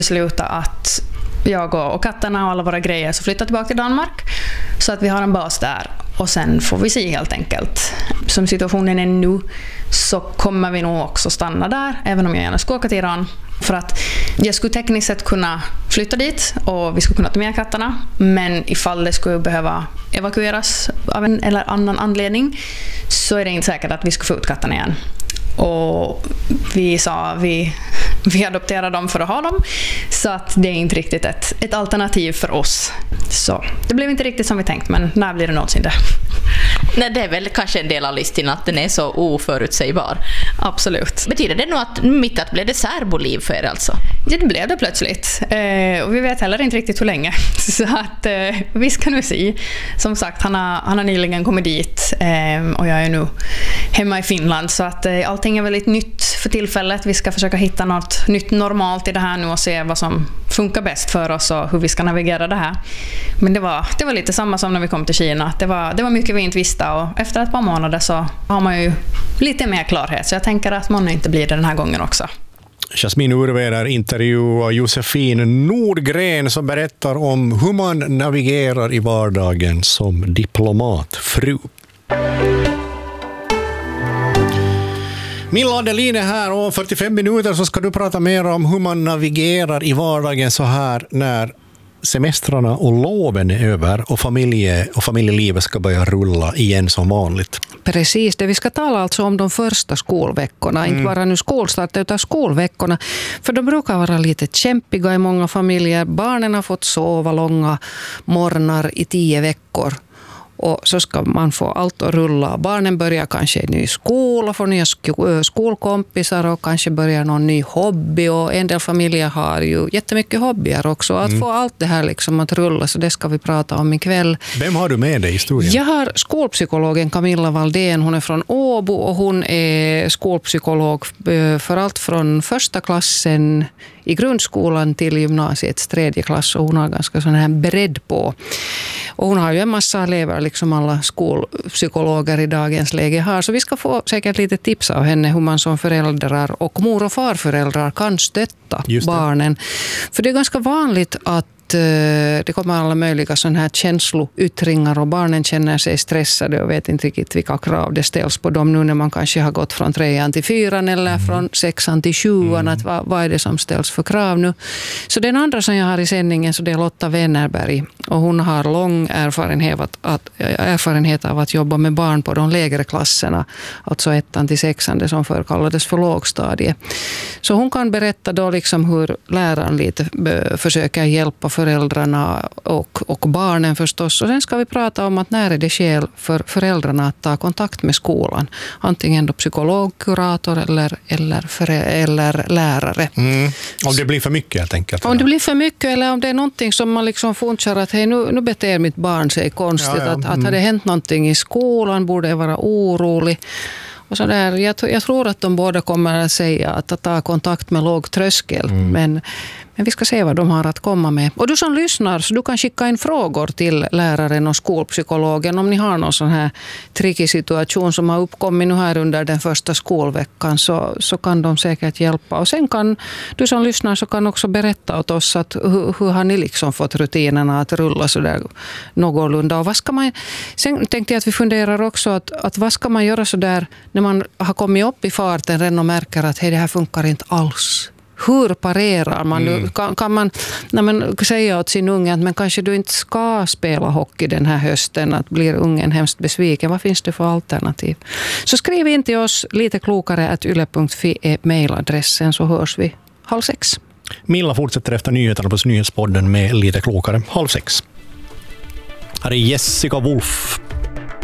besluta att jag och katterna och alla våra grejer så flyttar tillbaka till Danmark så att vi har en bas där och sen får vi se helt enkelt. Som situationen är nu så kommer vi nog också stanna där även om jag gärna ska åka till Iran för att jag skulle tekniskt sett kunna flytta dit och vi skulle kunna ta med katterna men ifall det skulle behöva evakueras av en eller annan anledning så är det inte säkert att vi ska få ut katterna igen. Och vi sa vi adopterar dem för att ha dem så att det är inte riktigt ett alternativ för oss. Så det blev inte riktigt som vi tänkt men när blir det någonsin det? Nej, det är väl kanske en del av listan att den är så oförutsägbar. Absolut. Betyder det nog att mitt att blev det särboliv för er alltså? Ja, det blev det plötsligt. Och vi vet heller inte riktigt hur länge. Så att vi ska nu se. Som sagt, han har nyligen kommit dit och jag är nu hemma i Finland. Så att allting är väldigt nytt för tillfället. Vi ska försöka hitta något nytt normalt i det här nu och se vad som funkar bäst för oss och hur vi ska navigera det här. Men det var lite samma som när vi kom till Kina. Det var mycket vi inte visste och efter ett par månader så har man ju lite mer klarhet. Så jag tänker att man inte blir det den här gången också. Jasmin Urveder intervjuar Josefin Nordgren som berättar om hur man navigerar i vardagen som diplomatfru. Milla Adeline här och 45 minuter så ska du prata mer om hur man navigerar i vardagen så här när semestrarna och loven är över och familjelivet ska börja rulla igen som vanligt. Precis, det vi ska tala alltså om de första skolveckorna, inte bara nu skolstart utan skolveckorna. För de brukar vara lite kämpiga i många familjer. Barnen har fått sova långa morgnar i 10 veckor. Och så ska man få allt att rulla. Barnen börjar kanske i ny skola, får nya skolkompisar och kanske börjar någon ny hobby. Och en del familjer har ju jättemycket hobbyer också. Att få allt det här liksom att rulla, så det ska vi prata om ikväll. Vem har du med dig i historien? Jag har skolpsykologen Camilla Valdén. Hon är från Åbo och hon är skolpsykolog för allt från första klassen i grundskolan till gymnasiets 3:e klass. Och hon har ganska sån här bredd på. Och hon har ju en massa elever, liksom alla skolpsykologer i dagens läge har. Så vi ska få säkert lite tips av henne hur man som föräldrar och mor- och farföräldrar kan stötta barnen. För det är ganska vanligt att det kommer alla möjliga sådana här känsloyttringar och barnen känner sig stressade och vet inte riktigt vilka krav det ställs på dem nu när man kanske har gått från 3:an till 4:an eller från 6:an till 7:an. Att vad är det som ställs för krav nu? Så den andra som jag har i sändningen så det är Lotta Wennerberg och hon har lång erfarenhet av att jobba med barn på de lägre klasserna, alltså 1:an till 6:an, det som förr kallades för lågstadie. Så hon kan berätta då liksom hur läraren lite försöker hjälpa föräldrarna och barnen förstås. Och sen ska vi prata om att när är det skäl för föräldrarna att ta kontakt med skolan. Antingen då psykolog, kurator eller lärare. Om det blir för mycket helt enkelt. Om det blir för mycket eller om det är någonting som man liksom funderar att hej, nu beter mitt barn sig konstigt. Att har det hänt någonting i skolan borde jag vara orolig. Och så där, jag tror att de båda kommer att säga att ta kontakt med låg tröskel. Men vi ska se vad de har att komma med. Och du som lyssnar, så du kan skicka in frågor till läraren och skolpsykologen om ni har någon sån här tricky situation som har uppkommit nu här under den första skolveckan, så kan de säkert hjälpa. Och sen kan du som lyssnar så kan också berätta åt oss att hur har ni liksom fått rutinerna att rulla så där någorlunda. Och vad ska man, sen tänkte jag att vi funderar också att vad ska man göra så där när man har kommit upp i farten redan och märker att hej, det här funkar inte alls. Hur parerar man nu? Kan man säga åt sin unge att men kanske du inte ska spela hockey den här hösten, att blir ungen hemskt besviken? Vad finns det för alternativ? Så skriv in till oss lite klokare @yle.fi är mejladressen, så hörs vi 5:30. Milla fortsätter efter nyheterna på Nyhetspodden med lite klokare 5:30. Här är Jessica Wolf.